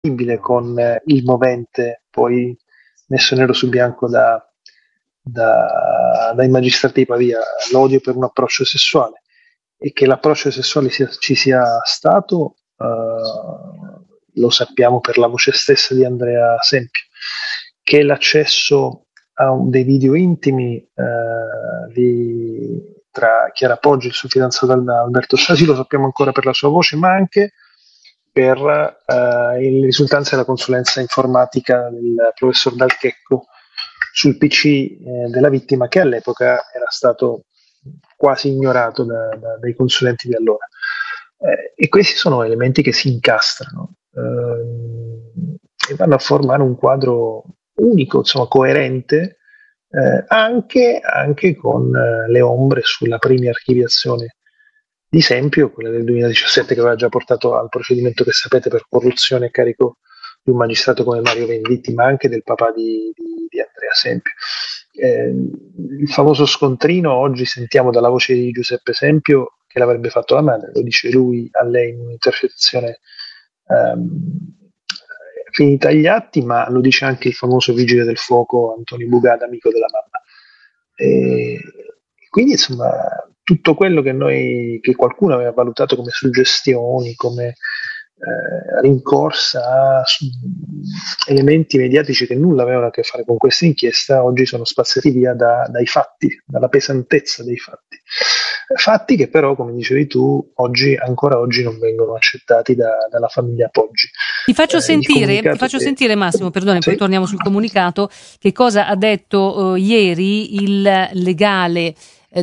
con il movente poi messo nero su bianco dai magistrati di Pavia, l'odio per un approccio sessuale, e che l'approccio sessuale ci sia stato, lo sappiamo per la voce stessa di Andrea Sempio, che l'accesso a dei video intimi tra Chiara Poggi e il suo fidanzato Alberto Stasi lo sappiamo ancora per la sua voce, ma anche per le risultanze della consulenza informatica del professor Dal Checco sul PC della vittima, che all'epoca era stato quasi ignorato dai consulenti di allora. E questi sono elementi che si incastrano e vanno a formare un quadro unico, insomma coerente, anche con le ombre sulla prima archiviazione di Sempio, quella del 2017, che aveva già portato al procedimento che sapete per corruzione a carico di un magistrato come Mario Venditti, ma anche del papà di Andrea Sempio. Il famoso scontrino, oggi sentiamo dalla voce di Giuseppe Sempio che l'avrebbe fatto la madre, lo dice lui a lei in un'intercettazione finita agli atti, ma lo dice anche il famoso vigile del fuoco Antonio Bugada, amico della mamma. Quindi insomma tutto quello che qualcuno aveva valutato come suggestioni, come rincorsa a elementi mediatici che nulla avevano a che fare con questa inchiesta, oggi sono spazzati via dai fatti, dalla pesantezza dei fatti che però, come dicevi tu, ancora oggi non vengono accettati dalla famiglia Poggi. Ti faccio sentire Massimo, perdone, sì? Poi torniamo sul comunicato, che cosa ha detto ieri il legale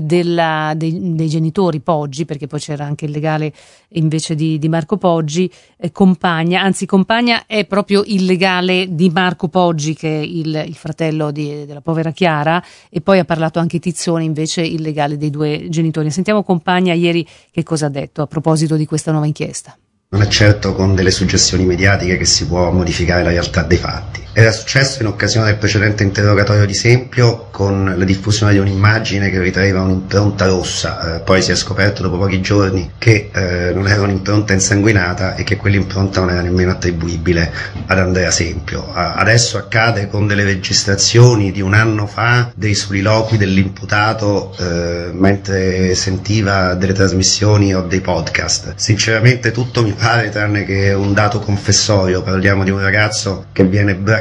dei genitori Poggi, perché poi c'era anche il legale invece di Marco Poggi, Compagna è proprio il legale di Marco Poggi, che è il fratello della povera Chiara, e poi ha parlato anche Tizzoni, invece il legale dei due genitori. Sentiamo Compagna ieri che cosa ha detto a proposito di questa nuova inchiesta. Non è certo con delle suggestioni mediatiche che si può modificare la realtà dei fatti. Era successo in occasione del precedente interrogatorio di Sempio, con la diffusione di un'immagine che ritraeva un'impronta rossa. Poi si è scoperto dopo pochi giorni che non era un'impronta insanguinata e che quell'impronta non era nemmeno attribuibile ad Andrea Sempio. Adesso accade con delle registrazioni di un anno fa dei soliloqui dell'imputato mentre sentiva delle trasmissioni o dei podcast. Sinceramente tutto mi pare tranne che un dato confessorio. Parliamo di un ragazzo che viene braccato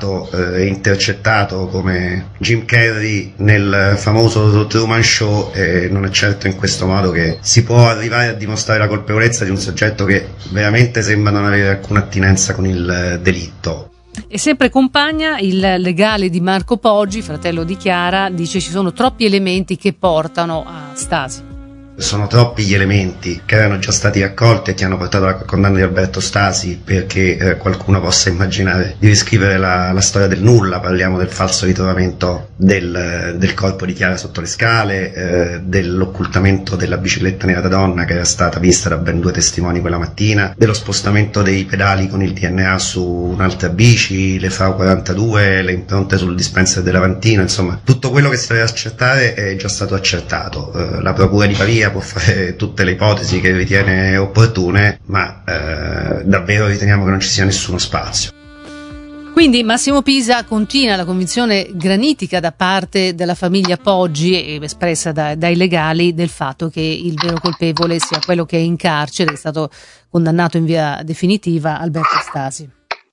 e intercettato come Jim Carrey nel famoso Truman Show, e non è certo in questo modo che si può arrivare a dimostrare la colpevolezza di un soggetto che veramente sembra non avere alcuna attinenza con il delitto. E sempre Compagna, il legale di Marco Poggi, fratello di Chiara, dice ci sono troppi elementi che portano a Stasi. Sono troppi gli elementi che erano già stati raccolti e che hanno portato alla condanna di Alberto Stasi perché qualcuno possa immaginare di riscrivere la storia del nulla. Parliamo del falso ritrovamento del corpo di Chiara sotto le scale, dell'occultamento della bicicletta nera da donna che era stata vista da ben 2 testimoni quella mattina, dello spostamento dei pedali con il DNA su un'altra bici, le FAU 42, le impronte sul dispenser del lavantino. Insomma, tutto quello che si doveva accertare è già stato accertato. La procura di Pavia può fare tutte le ipotesi che ritiene opportune, ma davvero riteniamo che non ci sia nessuno spazio. Quindi Massimo Pisa continua la convinzione granitica da parte della famiglia Poggi, espressa dai legali, del fatto che il vero colpevole sia quello che è in carcere, è stato condannato in via definitiva, Alberto Stasi.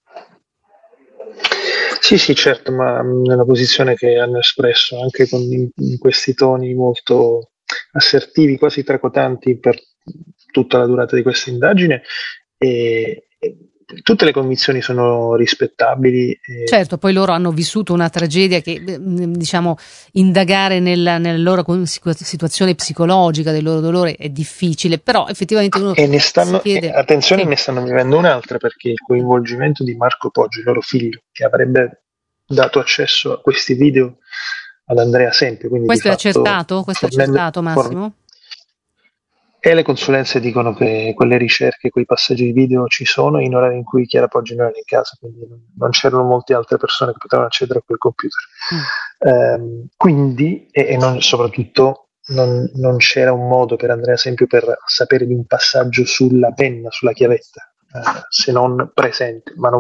Sì, certo, ma nella posizione che hanno espresso anche in questi toni molto assertivi, quasi tracotanti per tutta la durata di questa indagine, e tutte le convinzioni sono rispettabili. Certo, poi loro hanno vissuto una tragedia che, diciamo, indagare nella loro situazione psicologica, del loro dolore è difficile, però effettivamente uno ne stanno vivendo un'altra, perché il coinvolgimento di Marco Poggi, il loro figlio, che avrebbe dato accesso a questi video ad Andrea Sempio. Quindi questo è accertato? Questo è accertato, Massimo? E le consulenze dicono che quelle ricerche, quei passaggi di video ci sono in orari in cui Chiara Poggi non era in casa, quindi non c'erano molte altre persone che potevano accedere a quel computer. Quindi, soprattutto, non c'era un modo per Andrea Sempio per sapere di un passaggio sulla penna, sulla chiavetta. se non presente, ma